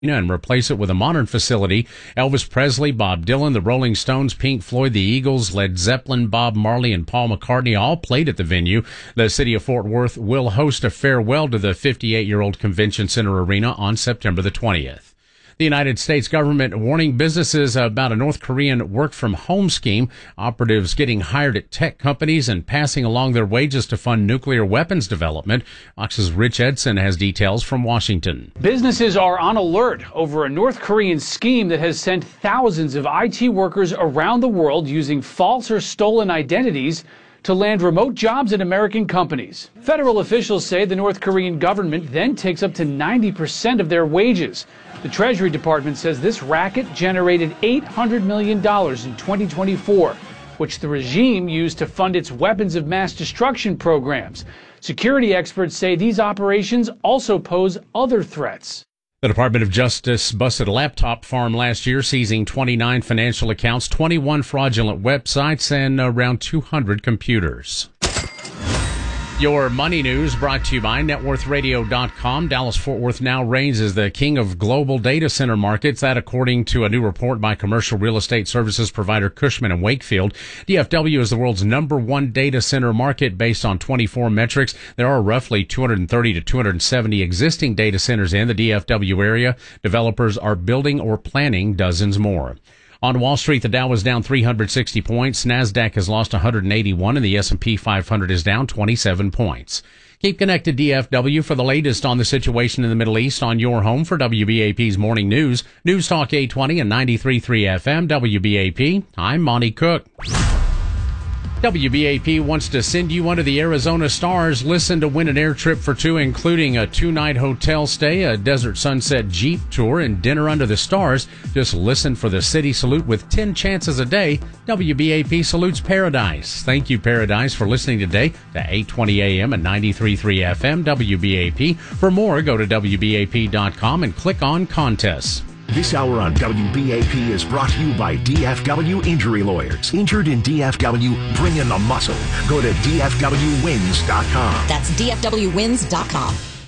and replace it with a modern facility. Elvis Presley, Bob Dylan, the Rolling Stones, Pink Floyd, the Eagles, Led Zeppelin, Bob Marley, and Paul McCartney all played at the venue. The city of Fort Worth will host a farewell to the 58-year-old Convention Center Arena on September the 20th. The United States government warning businesses about a North Korean work-from-home scheme. Operatives getting hired at tech companies and passing along their wages to fund nuclear weapons development. Fox's Rich Edson has details from Washington. Businesses are on alert over a North Korean scheme that has sent thousands of IT workers around the world using false or stolen identities to land remote jobs at American companies. Federal officials say the North Korean government then takes up to 90% of their wages. The Treasury Department says this racket generated $800 million in 2024, which the regime used to fund its weapons of mass destruction programs. Security experts say these operations also pose other threats. The Department of Justice busted a laptop farm last year, seizing 29 financial accounts, 21 fraudulent websites, and around 200 computers. Your money news brought to you by NetWorthRadio.com. Dallas-Fort Worth now reigns as the king of global data center markets. That according to a new report by commercial real estate services provider Cushman & Wakefield. DFW is the world's #1 data center market based on 24 metrics. There are roughly 230 to 270 existing data centers in the DFW area. Developers are building or planning dozens more. On Wall Street, the Dow was down 360 points. NASDAQ has lost 181, and the S&P 500 is down 27 points. Keep connected, DFW, for the latest on the situation in the Middle East on your home for WBAP's Morning News. News Talk 820 and 93.3 FM, WBAP. I'm Monty Cook. WBAP wants to send you under the Arizona Stars. Listen to win an air trip for two, including a 2-night hotel stay, a Desert Sunset Jeep tour, and dinner under the stars. Just listen for the City Salute with 10 chances a day. WBAP salutes Paradise. Thank you, Paradise, for listening today to 820 AM and 93.3 FM, WBAP. For more, go to WBAP.com and click on Contests. This hour on WBAP is brought to you by DFW Injury Lawyers. Injured in DFW, bring in the muscle. Go to DFWwins.com. That's DFWwins.com.